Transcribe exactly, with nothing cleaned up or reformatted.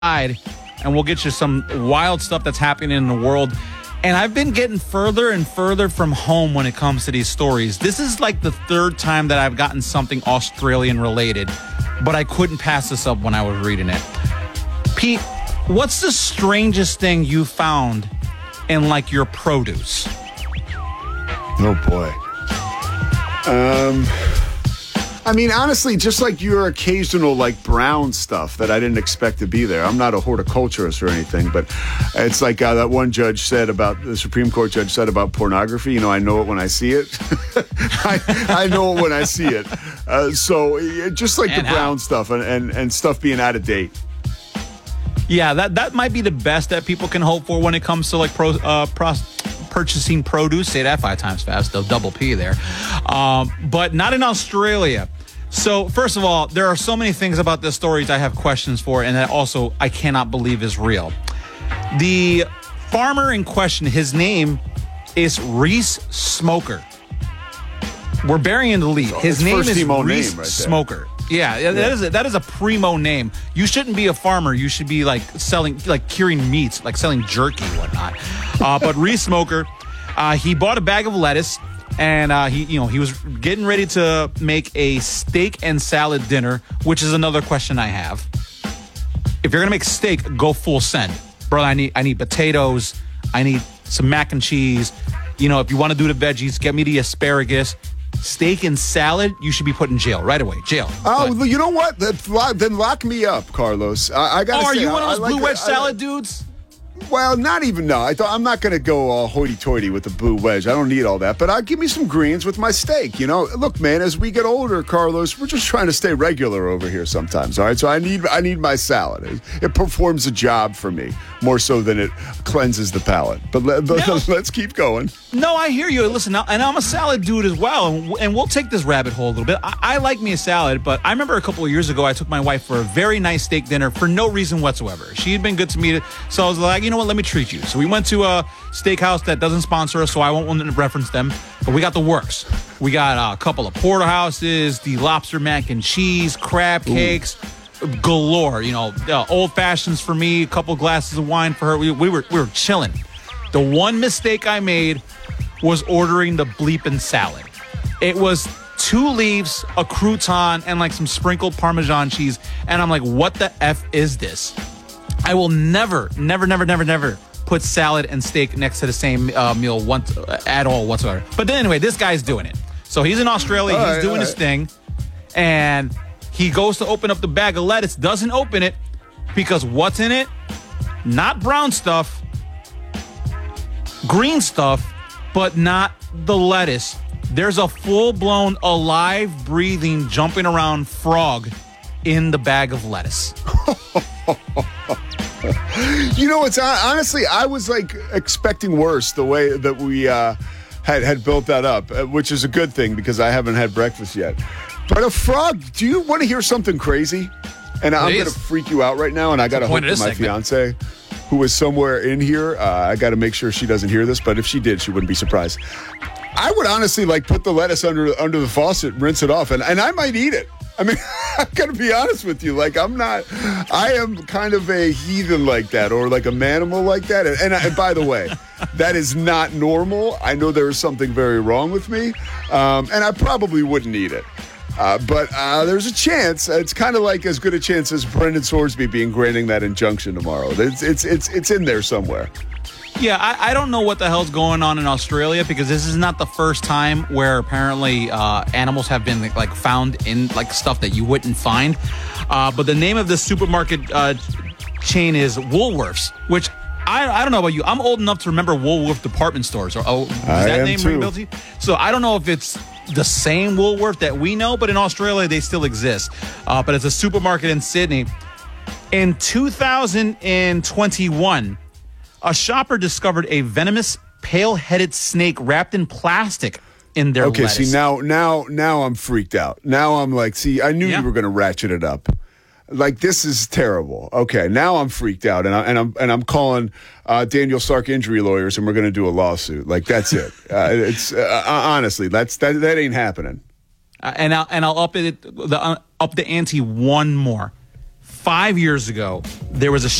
and we'll get you some wild stuff that's happening in the world. And I've been getting further and further from home when it comes to these stories. This is like the third time that I've gotten something Australian related, but I couldn't pass this up when I was reading it. Pete, what's the strangest thing you found in like your produce? Oh boy. Um, I mean, honestly, just like your occasional like brown stuff that I didn't expect to be there. I'm not a horticulturist or anything, but it's like uh, that one judge said about the Supreme Court judge said about pornography. You know, I know it when I see it. I, I know it when I see it. Uh, so just like and the brown how? stuff and, and, and stuff being out of date. Yeah, that, that might be the best that people can hope for when it comes to like pro, uh, pros, purchasing produce. Say that five times fast. They'll double P there. Um, but not in Australia. So first of all, there are so many things about this story I have questions for, and that also I cannot believe is real. The farmer in question, his name is Reese Smoker. We're burying the lead. His His name first is emo Reese name right there. Smoker. Yeah, yeah, that is a, that is a primo name. You shouldn't be a farmer. You should be like selling, like curing meats, like selling jerky and whatnot. Uh, but Reese Smoker, uh, he bought a bag of lettuce, and uh, he, you know, he was getting ready to make a steak and salad dinner, which is another question I have. If you're gonna make steak, go full send, bro. I need, I need potatoes. I need some mac and cheese. You know, if you want to do the veggies, get me the asparagus. Steak and salad, you should be put in jail right away. Jail. Oh, but, you know what? Then lock me up, Carlos. I, I gotta oh, are say, you one of I, those I blue like wedge it. salad I, dudes? Well, not even, no. I thought I'm not going to go all hoity-toity with the blue wedge. I don't need all that. But I'll give me some greens with my steak, you know. Look, man, as we get older, Carlos, we're just trying to stay regular over here sometimes, all right? So I need I need my salad. It, it performs a job for me, more so than it cleanses the palate. But, let, but No. let's keep going. No, I hear you. Listen, and I'm a salad dude as well, and, and we'll take this rabbit hole a little bit. I, I like me a salad, but I remember a couple of years ago, I took my wife for a very nice steak dinner for no reason whatsoever. She had been good to me, so I was like, you know what, let me treat you. So we went to a steakhouse that doesn't sponsor us, so I won't want to reference them, but we got the works. We got uh, a couple of porterhouses, the lobster mac and cheese, crab cakes, Ooh. galore. You know, uh, old fashions for me, a couple glasses of wine for her. We, we were we were chilling. The one mistake I made was ordering the bleeping salad. It was two leaves, a crouton, and like some sprinkled Parmesan cheese. And I'm like, what the F is this? I will never, never, never, never, never put salad and steak next to the same uh, meal once uh, at all whatsoever. But then anyway, this guy's doing it. So he's in Australia. All he's right, doing all his right. thing. And he goes to open up the bag of lettuce, doesn't open it because what's in it? Not brown stuff, green stuff, but not the lettuce. There's a full-blown, alive, breathing, jumping around frog in the bag of lettuce. You know, it's honestly, I was like expecting worse the way that we uh, had had built that up, uh, which is a good thing because I haven't had breakfast yet. But a frog, do you want to hear something crazy? And I'm going to freak you out right now, and I got to hope that my fiance, who is somewhere in here, uh, I got to make sure she doesn't hear this, but if she did, she wouldn't be surprised. I would honestly like put the lettuce under under the faucet, rinse it off, and, and I might eat it. I mean, I'm going to be honest with you. Like, I'm not, I am kind of a heathen like that, or like a manimal like that. And, and, and by the way, that is not normal. I know there is something very wrong with me, um, and I probably wouldn't eat it. Uh, but uh, there's a chance. It's kind of like as good a chance as Brendan Sorsby being granting that injunction tomorrow. It's it's it's it's in there somewhere. Yeah, I, I don't know what the hell's going on in Australia because this is not the first time where apparently uh, animals have been like found in like stuff that you wouldn't find. Uh, but the name of this supermarket uh, chain is Woolworths, which I, I don't know about you. I'm old enough to remember Woolworth department stores. Or, oh, does I that am name too. ring a bell to you? So I don't know if it's the same Woolworth that we know, but in Australia they still exist. Uh, but it's a supermarket in Sydney. In two thousand twenty-one, a shopper discovered a venomous, pale-headed snake wrapped in plastic in their Okay, lettuce. see, now now now I'm freaked out. Now I'm like, see, I knew Yeah. you were going to ratchet it up. Like, this is terrible. Okay, now I'm freaked out, and, I, and I'm and I'm calling uh, Daniel Stark injury lawyers, and we're going to do a lawsuit. Like, that's it. uh, it's uh, honestly, that's that that ain't happening. Uh, and I'll and I'll up it the uh, up the ante one more. five years ago, there was a